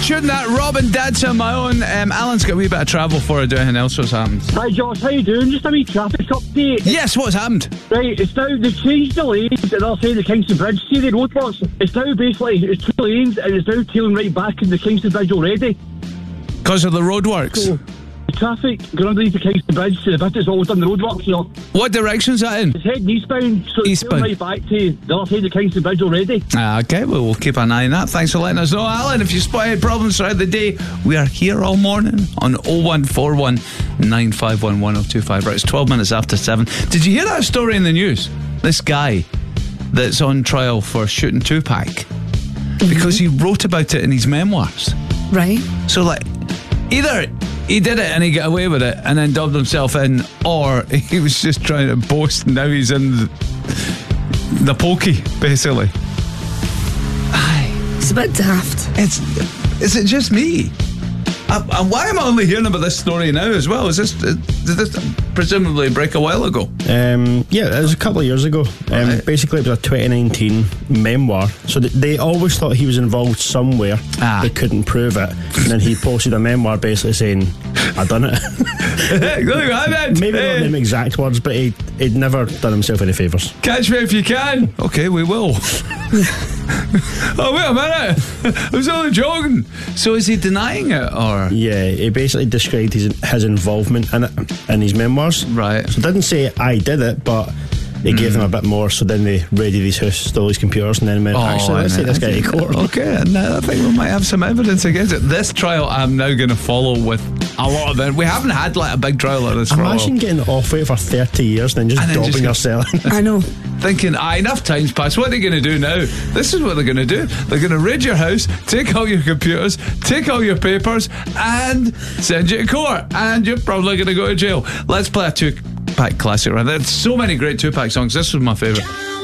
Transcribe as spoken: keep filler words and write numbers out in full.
Shouldn't that Robin Dad's on my own? Um, Alan's got a wee bit of travel for her. Do anything else what's happened? Hi Josh, how you doing? Just a wee traffic update. Yes, what's happened? Right, it's now, they've changed the lanes at the other side of the Kingston Bridge. See the roadworks? It's now basically, it's two lanes and it's now tailing right back in the Kingston Bridge already. Because of the roadworks? So, the traffic going underneath the Kingston Bridge, so the bit is always done the roadworks, you know. What direction's that in? It's heading eastbound, so it's Eastbound. tailing right back to the other side of the Kingston Bridge already. Ah, okay, well, we'll keep an eye on that. Thanks for letting us know, Alan. If you spot any problems throughout the day, we are here all morning on oh one four one, nine five one, one oh two five. Right, it's twelve minutes after seven. Did you hear that story in the news? This guy that's on trial for shooting Tupac mm-hmm. because he wrote about it in his memoirs. Right. So, like, either he did it and he got away with it and then dubbed himself in, or he was just trying to boast and now he's in the, the pokey, basically. Aye. It's a bit daft. It's, is it just me? Uh, and why am I only hearing about this story now as well? Is this, uh, did this presumably break a while ago? Um, yeah, it was a couple of years ago. Um, Right. Basically, it was a twenty nineteen memoir. So th- they always thought he was involved somewhere. Ah. They couldn't prove it. And then he posted a memoir basically saying, I done it. Look what happened. Maybe not them exact words, but he, he'd never done himself any favours. Catch me if you can. Okay, we will. Oh, wait a minute. I was only joking. So is he denying it, or? Yeah, he basically described his his involvement in it in his memoirs. Right. So didn't say I did it, but they gave them a bit more. So then they raided his house, stole his computers, and then went, actually, let's take this guy to court. Okay, and I think we might have some evidence against it. This trial I'm now going to follow with a lot of it. We haven't had like a big trial like this for a while. Imagine getting off it for thirty years and then just And then dobbing just or go- selling. I know. Thinking, ah, enough time's passed. What are they going to do now? This is what they're going to do. They're going to raid your house, take all your computers, take all your papers, and send you to court. And you're probably going to go to jail. Let's play a Tupac classic, right? There's so many great Tupac songs. This was my favourite.